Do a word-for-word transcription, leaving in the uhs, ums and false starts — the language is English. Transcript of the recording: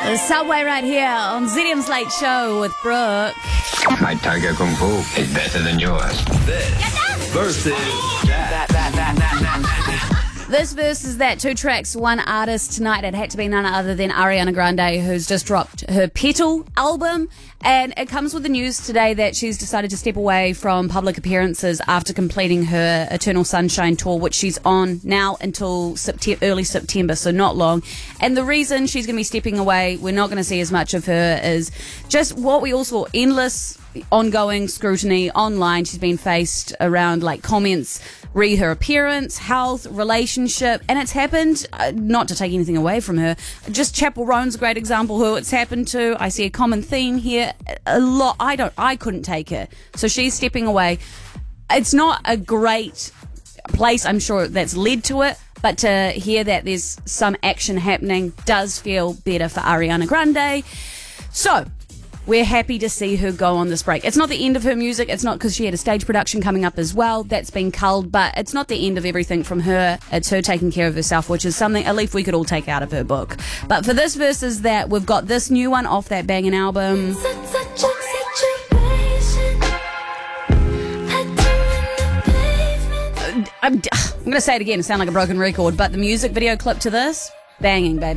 The Subway right here on Z D M's Late Show with Brooke. My Tiger Kung Fu is better than yours. This versus that. That, that, that, that, that, that. This versus that, two tracks, one artist tonight. It had to be none other than Ariana Grande, who's just dropped her Petal album. And it comes with the news today that she's decided to step away from public appearances after completing her Eternal Sunshine tour, which she's on now until Septe- early September, so not long. And the reason she's going to be stepping away, we're not going to see as much of her, is just what we all saw, endless ongoing scrutiny online. She's been faced around like comments re her appearance, health, relationship, and it's happened, uh, not to take anything away from her, just Chapel Roan's a great example who it's happened to. I see a common theme here. A lot. I don't, I couldn't take it. So she's stepping away. It's not a great place, I'm sure, that's led to it, but to hear that there's some action happening does feel better for Ariana Grande. So we're happy to see her go on this break. It's not the end of her music. It's not because she had a stage production coming up as well. That's been culled, but it's not the end of everything from her. It's her taking care of herself, which is something at least we could all take out of her book. But for this versus that, we've got this new one off that banging album. I'm, I'm going to say it again. It sounds like a broken record, but the music video clip to this, banging, baby.